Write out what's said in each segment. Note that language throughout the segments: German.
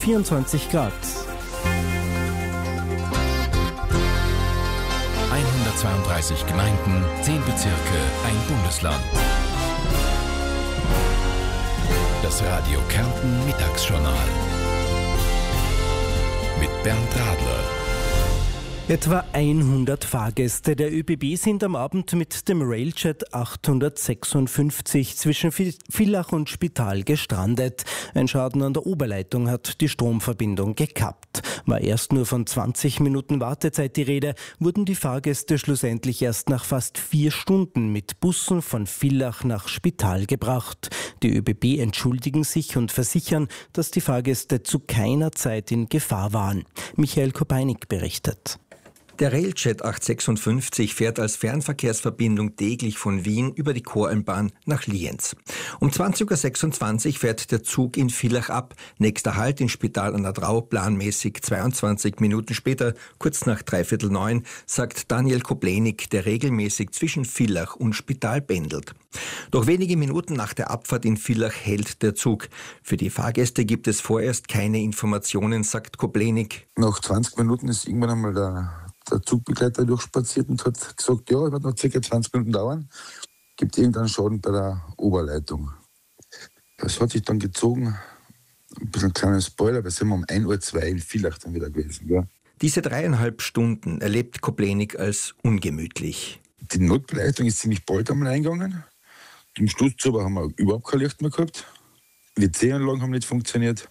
24 Grad. 132 Gemeinden, 10 Bezirke, ein Bundesland. Das Radio Kärnten Mittagsjournal mit Bernd Radler. Etwa 100 Fahrgäste der ÖBB sind am Abend mit dem Railjet 856 zwischen Villach und Spital gestrandet. Ein Schaden an der Oberleitung hat die Stromverbindung gekappt. War erst nur von 20 Minuten Wartezeit die Rede, wurden die Fahrgäste schlussendlich erst nach fast 4 Stunden mit Bussen von Villach nach Spital gebracht. Die ÖBB entschuldigen sich und versichern, dass die Fahrgäste zu keiner Zeit in Gefahr waren. Michael Kopeinik berichtet. Der Railjet 856 fährt als Fernverkehrsverbindung täglich von Wien über die Koralmbahn nach Lienz. Um 20.26 Uhr fährt der Zug in Villach ab. Nächster Halt in Spital an der Drau, planmäßig 22 Minuten später, kurz nach 8:45, sagt Daniel Koplenik, der regelmäßig zwischen Villach und Spital pendelt. Doch wenige Minuten nach der Abfahrt in Villach hält der Zug. Für die Fahrgäste gibt es vorerst keine Informationen, sagt Koplenik. Nach 20 Minuten ist irgendwann einmal der Zugbegleiter durchspaziert und hat gesagt, ja, es wird noch ca. 20 Minuten dauern, gibt irgendeinen Schaden bei der Oberleitung. Das hat sich dann gezogen, ein bisschen ein kleiner Spoiler, weil sind wir um 1:02 Uhr in Villach dann wieder gewesen. Ja. Diese 3,5 Stunden erlebt Koplenik als ungemütlich. Die Notbeleuchtung ist ziemlich bald einmal eingegangen. Im Schluss aber haben wir überhaupt kein Licht mehr gehabt. WC-Anlagen haben nicht funktioniert.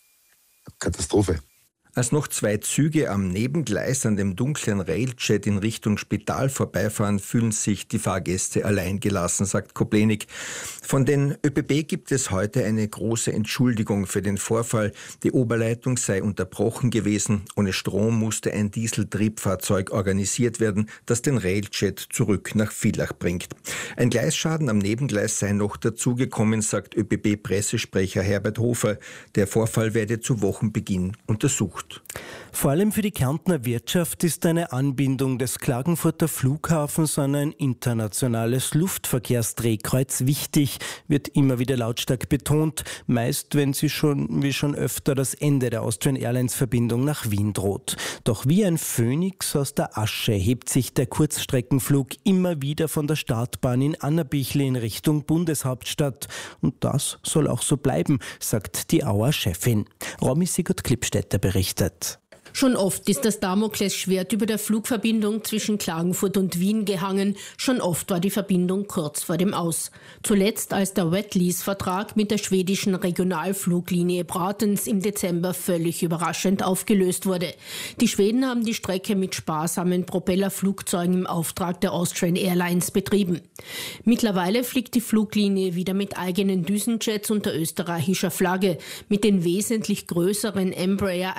Katastrophe. Als noch 2 Züge am Nebengleis an dem dunklen Railjet in Richtung Spital vorbeifahren, fühlen sich die Fahrgäste alleingelassen, sagt Koplenik. Von den ÖBB gibt es heute eine große Entschuldigung für den Vorfall. Die Oberleitung sei unterbrochen gewesen. Ohne Strom musste ein Dieseltriebfahrzeug organisiert werden, das den Railjet zurück nach Villach bringt. Ein Gleisschaden am Nebengleis sei noch dazugekommen, sagt ÖBB-Pressesprecher Herbert Hofer. Der Vorfall werde zu Wochenbeginn untersucht. Vor allem für die Kärntner Wirtschaft ist eine Anbindung des Klagenfurter Flughafens an ein internationales Luftverkehrsdrehkreuz wichtig, wird immer wieder lautstark betont, meist wenn sie wie schon öfter das Ende der Austrian Airlines Verbindung nach Wien droht. Doch wie ein Phönix aus der Asche hebt sich der Kurzstreckenflug immer wieder von der Startbahn in Annabichle in Richtung Bundeshauptstadt. Und das soll auch so bleiben, sagt die Auer Chefin. Romy Sigurd-Klippstätter berichtet. Schon oft ist das Damoklesschwert über der Flugverbindung zwischen Klagenfurt und Wien gehangen. Schon oft war die Verbindung kurz vor dem Aus. Zuletzt, als der Wet-Lease-Vertrag mit der schwedischen Regionalfluglinie Bratens im Dezember völlig überraschend aufgelöst wurde. Die Schweden haben die Strecke mit sparsamen Propellerflugzeugen im Auftrag der Austrian Airlines betrieben. Mittlerweile fliegt die Fluglinie wieder mit eigenen Düsenjets unter österreichischer Flagge, mit den wesentlich größeren Embraer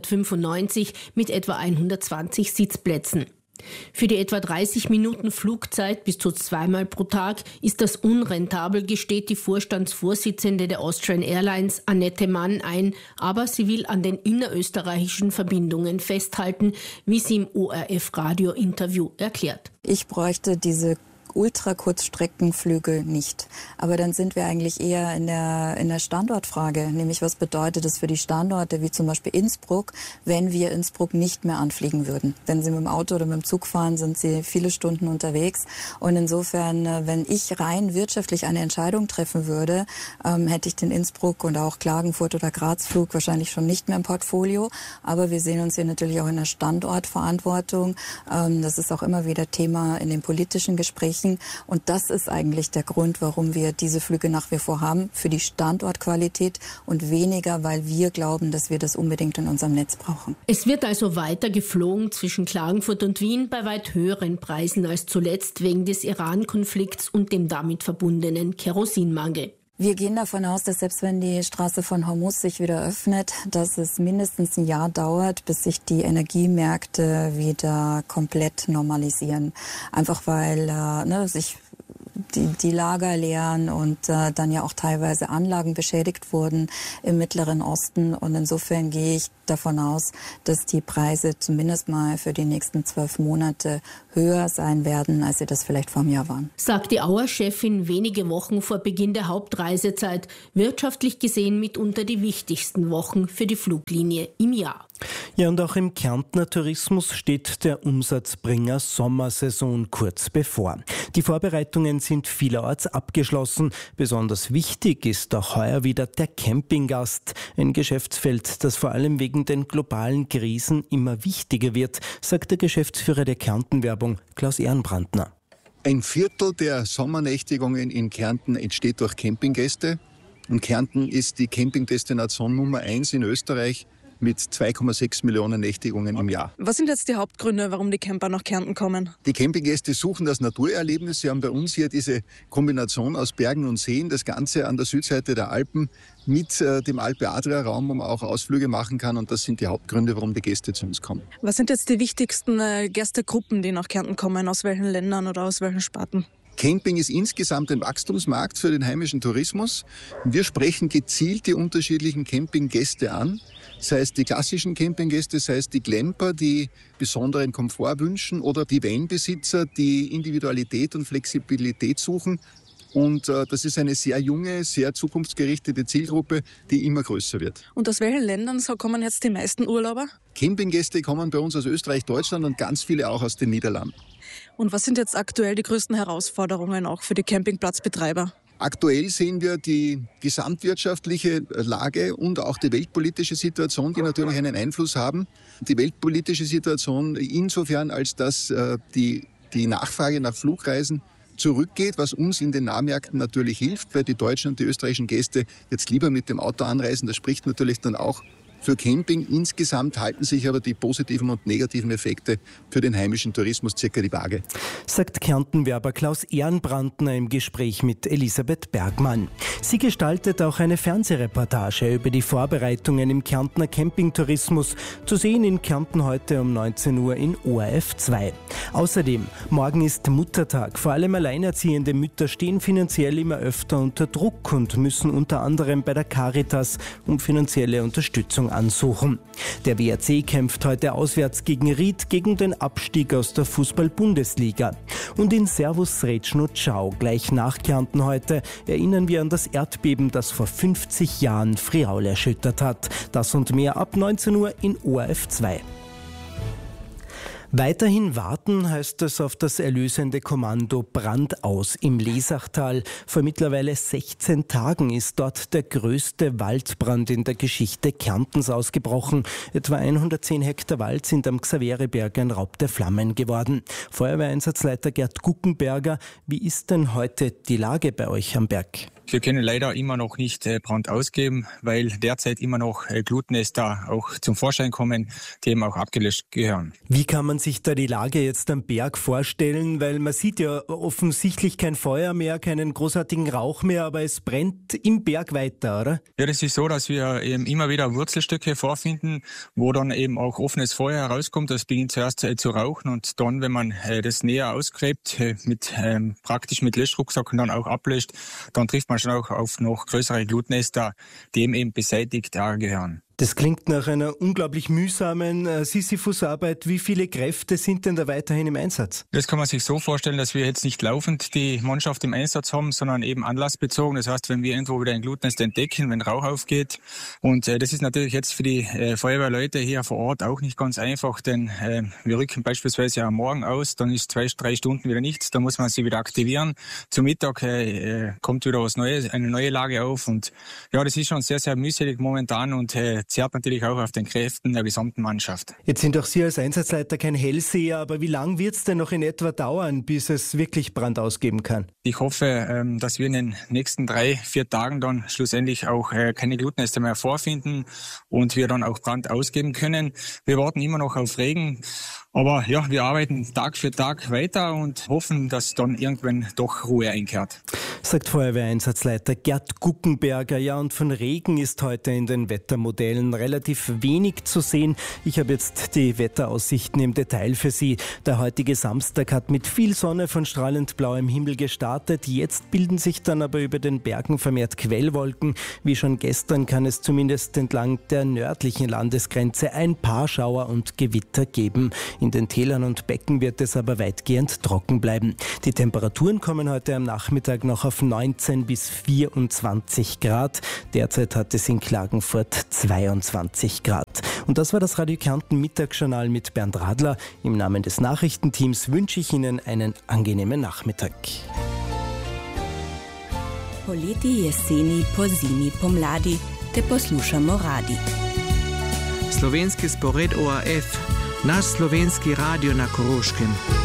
195 mit etwa 120 Sitzplätzen. Für die etwa 30 Minuten Flugzeit bis zu 2-mal pro Tag ist das unrentabel, gesteht die Vorstandsvorsitzende der Austrian Airlines, Annette Mann, ein, aber sie will an den innerösterreichischen Verbindungen festhalten, wie sie im ORF-Radio-Interview erklärt. Ich bräuchte diese Ultrakurzstreckenflüge nicht. Aber dann sind wir eigentlich eher in der Standortfrage, nämlich was bedeutet es für die Standorte wie zum Beispiel Innsbruck, wenn wir Innsbruck nicht mehr anfliegen würden. Wenn Sie mit dem Auto oder mit dem Zug fahren, sind Sie viele Stunden unterwegs. Und insofern, wenn ich rein wirtschaftlich eine Entscheidung treffen würde, hätte ich den Innsbruck und auch Klagenfurt oder Graz-Flug wahrscheinlich schon nicht mehr im Portfolio. Aber wir sehen uns hier natürlich auch in der Standortverantwortung. Das ist auch immer wieder Thema in den politischen Gesprächen. Und das ist eigentlich der Grund, warum wir diese Flüge nach wie vor haben, für die Standortqualität und weniger, weil wir glauben, dass wir das unbedingt in unserem Netz brauchen. Es wird also weiter geflogen zwischen Klagenfurt und Wien bei weit höheren Preisen als zuletzt wegen des Iran-Konflikts und dem damit verbundenen Kerosinmangel. Wir gehen davon aus, dass selbst wenn die Straße von Hormuz sich wieder öffnet, dass es mindestens ein Jahr dauert, bis sich die Energiemärkte wieder komplett normalisieren. Einfach weil sich die Lager leeren und dann ja auch teilweise Anlagen beschädigt wurden im Mittleren Osten. Und insofern gehe ich davon aus, dass die Preise zumindest mal für die nächsten 12 Monate höher sein werden, als sie das vielleicht vor einem Jahr waren. Sagt die Auer-Chefin wenige Wochen vor Beginn der Hauptreisezeit. Wirtschaftlich gesehen mitunter die wichtigsten Wochen für die Fluglinie im Jahr. Ja, und auch im Kärntner Tourismus steht der Umsatzbringer Sommersaison kurz bevor. Die Vorbereitungen sind vielerorts abgeschlossen. Besonders wichtig ist auch heuer wieder der Campinggast. Ein Geschäftsfeld, das vor allem wegen den globalen Krisen immer wichtiger wird, sagt der Geschäftsführer der Kärntenwerbung, Klaus Ehrenbrandner. Ein Viertel der Sommernächtigungen in Kärnten entsteht durch Campinggäste. Und Kärnten ist die Campingdestination Nummer 1 in Österreich mit 2,6 Millionen Nächtigungen im Jahr. Was sind jetzt die Hauptgründe, warum die Camper nach Kärnten kommen? Die Campinggäste suchen das Naturerlebnis. Sie haben bei uns hier diese Kombination aus Bergen und Seen, das Ganze an der Südseite der Alpen mit dem Alpe-Adria-Raum, wo man auch Ausflüge machen kann. Und das sind die Hauptgründe, warum die Gäste zu uns kommen. Was sind jetzt die wichtigsten Gästegruppen, die nach Kärnten kommen? Aus welchen Ländern oder aus welchen Sparten? Camping ist insgesamt ein Wachstumsmarkt für den heimischen Tourismus. Wir sprechen gezielt die unterschiedlichen Campinggäste an. Sei es die klassischen Campinggäste, sei es die Glamper, die besonderen Komfort wünschen, oder die Vanbesitzer, die Individualität und Flexibilität suchen. Und das ist eine sehr junge, sehr zukunftsgerichtete Zielgruppe, die immer größer wird. Und aus welchen Ländern kommen jetzt die meisten Urlauber? Campinggäste kommen bei uns aus Österreich, Deutschland und ganz viele auch aus den Niederlanden. Und was sind jetzt aktuell die größten Herausforderungen auch für die Campingplatzbetreiber? Aktuell sehen wir die gesamtwirtschaftliche Lage und auch die weltpolitische Situation, die natürlich einen Einfluss haben. Die weltpolitische Situation insofern, als dass die Nachfrage nach Flugreisen zurückgeht, was uns in den Nahmärkten natürlich hilft, weil die deutschen und die österreichischen Gäste jetzt lieber mit dem Auto anreisen. Das spricht natürlich dann auch für Camping. Insgesamt halten sich aber die positiven und negativen Effekte für den heimischen Tourismus circa die Waage. Sagt Kärntenwerber Klaus Ehrenbrandner im Gespräch mit Elisabeth Bergmann. Sie gestaltet auch eine Fernsehreportage über die Vorbereitungen im Kärntner Campingtourismus, zu sehen in Kärnten heute um 19 Uhr in ORF 2. Außerdem, morgen ist Muttertag. Vor allem alleinerziehende Mütter stehen finanziell immer öfter unter Druck und müssen unter anderem bei der Caritas um finanzielle Unterstützung ansuchen. Der WRC kämpft heute auswärts gegen Ried gegen den Abstieg aus der Fußball-Bundesliga. Und in Servus Srećno Ciao, gleich nach Kärnten heute, erinnern wir an das Erdbeben, das vor 50 Jahren Friaul erschüttert hat. Das und mehr ab 19 Uhr in ORF 2. Weiterhin warten heißt es auf das erlösende Kommando Brand aus im Lesachtal. Vor mittlerweile 16 Tagen ist dort der größte Waldbrand in der Geschichte Kärntens ausgebrochen. Etwa 110 Hektar Wald sind am Xaveriberg ein Raub der Flammen geworden. Feuerwehreinsatzleiter Gerd Guckenberger, wie ist denn heute die Lage bei euch am Berg? Wir können leider immer noch nicht Brand ausgeben, weil derzeit immer noch Glutnester auch zum Vorschein kommen, die eben auch abgelöscht gehören. Wie kann man sich da die Lage jetzt am Berg vorstellen? Weil man sieht ja offensichtlich kein Feuer mehr, keinen großartigen Rauch mehr, aber es brennt im Berg weiter, oder? Ja, das ist so, dass wir eben immer wieder Wurzelstücke vorfinden, wo dann eben auch offenes Feuer herauskommt. Das beginnt zuerst zu rauchen und dann, wenn man das näher ausgräbt, praktisch mit Löschrucksack und dann auch ablöscht, dann trifft man schon auch auf noch größere Glutnester, die eben beseitigt gehören. Das klingt nach einer unglaublich mühsamen Sisyphus-Arbeit. Wie viele Kräfte sind denn da weiterhin im Einsatz? Das kann man sich so vorstellen, dass wir jetzt nicht laufend die Mannschaft im Einsatz haben, sondern eben anlassbezogen. Das heißt, wenn wir irgendwo wieder ein Glutnest entdecken, wenn Rauch aufgeht. Und das ist natürlich jetzt für die Feuerwehrleute hier vor Ort auch nicht ganz einfach, denn wir rücken beispielsweise am Morgen aus, dann ist 2-3 Stunden wieder nichts, dann muss man sie wieder aktivieren. Zum Mittag kommt wieder was Neues, eine neue Lage auf. Und ja, das ist schon sehr, sehr mühselig momentan und zerrt natürlich auch auf den Kräften der gesamten Mannschaft. Jetzt sind auch Sie als Einsatzleiter kein Hellseher, aber wie lange wird es denn noch in etwa dauern, bis es wirklich Brand ausgeben kann? Ich hoffe, dass wir in den nächsten 3-4 Tagen dann schlussendlich auch keine Glutnester mehr vorfinden und wir dann auch Brand ausgeben können. Wir warten immer noch auf Regen, aber ja, wir arbeiten Tag für Tag weiter und hoffen, dass dann irgendwann doch Ruhe einkehrt. Sagt Feuerwehreinsatzleiter Gerd Guckenberger. Ja, und von Regen ist heute in den Wettermodellen Stellen relativ wenig zu sehen. Ich habe jetzt die Wetteraussichten im Detail für Sie. Der heutige Samstag hat mit viel Sonne von strahlend blauem Himmel gestartet. Jetzt bilden sich dann aber über den Bergen vermehrt Quellwolken. Wie schon gestern kann es zumindest entlang der nördlichen Landesgrenze ein paar Schauer und Gewitter geben. In den Tälern und Becken wird es aber weitgehend trocken bleiben. Die Temperaturen kommen heute am Nachmittag noch auf 19 bis 24 Grad. Derzeit hat es in Klagenfurt 22 Grad. Und das war das Radio Kärnten Mittagsjournal mit Bernd Radler. Im Namen des Nachrichtenteams wünsche ich Ihnen einen angenehmen Nachmittag. Poleti jeseni pozimi pomladi te poslušamo radi. Slovenski spored ORF, naš slovenski radio na Koroškem.